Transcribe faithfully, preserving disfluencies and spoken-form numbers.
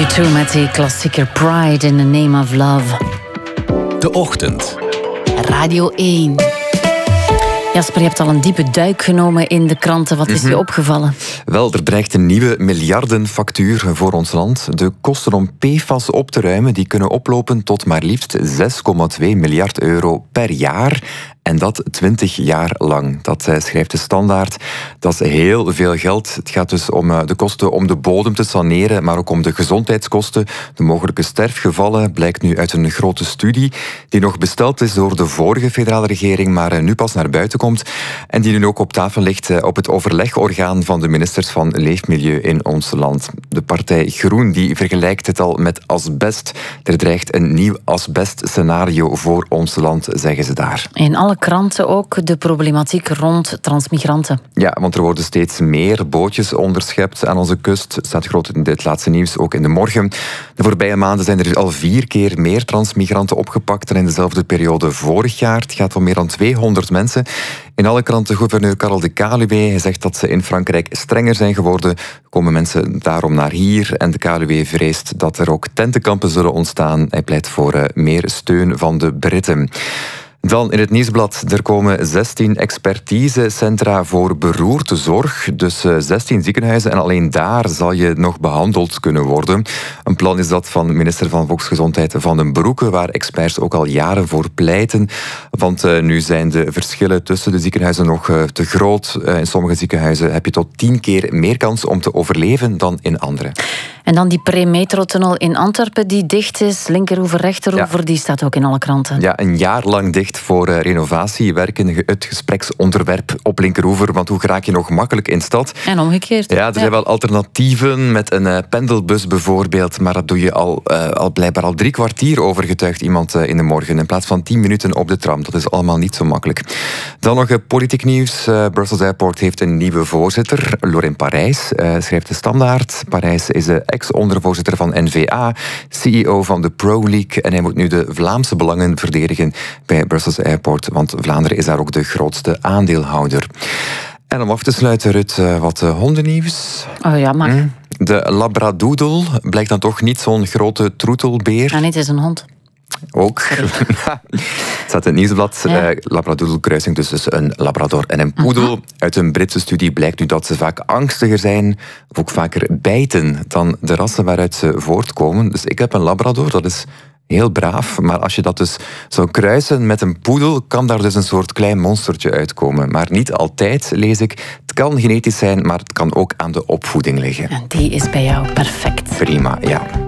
U twee met die klassieker Pride in the Name of Love. De Ochtend. Radio één. Jasper, je hebt al een diepe duik genomen in de kranten. Wat is je opgevallen? Wel, er dreigt een nieuwe miljardenfactuur voor ons land. De kosten om P F A S op te ruimen die kunnen oplopen tot maar liefst zes komma twee miljard euro per jaar. En dat twintig jaar lang. Dat uh, schrijft de Standaard. Dat is heel veel geld. Het gaat dus om uh, de kosten om de bodem te saneren, maar ook om de gezondheidskosten. De mogelijke sterfgevallen blijkt nu uit een grote studie die nog besteld is door de vorige federale regering, maar uh, nu pas naar buiten komt. En die nu ook op tafel ligt uh, op het overlegorgaan van de ministers van Leefmilieu in ons land. De partij Groen die vergelijkt het al met asbest. Er dreigt een nieuw asbestscenario voor ons land, zeggen ze daar. In alle kranten ook de problematiek rond transmigranten. Ja, want er worden steeds meer bootjes onderschept aan onze kust. Het staat groot in dit laatste nieuws, ook in de morgen. De voorbije maanden zijn er al vier keer meer transmigranten opgepakt dan in dezelfde periode vorig jaar. Het gaat om meer dan tweehonderd mensen. In alle kranten gouverneur Karel de Kaluwe. Hij zegt dat ze in Frankrijk strenger zijn geworden. Er komen mensen daarom naar hier. En de Kaluwe vreest dat er ook tentenkampen zullen ontstaan. Hij pleit voor meer steun van de Britten. Dan in het nieuwsblad, er komen zestien expertisecentra voor beroertezorg. Dus zestien ziekenhuizen en alleen daar zal je nog behandeld kunnen worden. Een plan is dat van minister van Volksgezondheid Van den Broeke, waar experts ook al jaren voor pleiten. Want uh, nu zijn de verschillen tussen de ziekenhuizen nog uh, te groot. Uh, in sommige ziekenhuizen heb je tot tien keer meer kans om te overleven dan in andere. En dan die pre-metrotunnel in Antwerpen die dicht is, linkeroever, rechteroever, ja. Die staat ook in alle kranten. Ja, een jaar lang dicht voor uh, renovatiewerken. Het gespreksonderwerp op linkeroever, want hoe raak je nog makkelijk in stad? En omgekeerd. Ja, er zijn ja. wel alternatieven met een uh, pendelbus bijvoorbeeld, maar dat doe je al, uh, al blijkbaar al drie kwartier over, getuigt iemand uh, in de morgen, in plaats van tien minuten op de tram. Dat is allemaal niet zo makkelijk. Dan nog uh, politiek nieuws. Uh, Brussels Airport heeft een nieuwe voorzitter, Laurent Parijs, uh, schrijft de Standaard. Parijs is de ex-ondervoorzitter van N V A, C E O van de Pro League, en hij moet nu de Vlaamse belangen verdedigen bij Brussels Airport, want Vlaanderen is daar ook de grootste aandeelhouder. En om af te sluiten, Rut, wat hondennieuws. Oh ja, maar... Hm? De labradoodle blijkt dan toch niet zo'n grote troetelbeer. Ja, nee, het is een hond. Ook. Het staat in het nieuwsblad. Ja. Uh, Labradoodle-kruising, dus tussen een labrador en een poedel. Uh-huh. Uit een Britse studie blijkt nu dat ze vaak angstiger zijn, of ook vaker bijten, dan de rassen waaruit ze voortkomen. Dus ik heb een labrador, dat is heel braaf, maar als je dat dus zou kruisen met een poedel, kan daar dus een soort klein monstertje uitkomen. Maar niet altijd, lees ik. Het kan genetisch zijn, maar het kan ook aan de opvoeding liggen. En die is bij jou perfect. Prima, ja.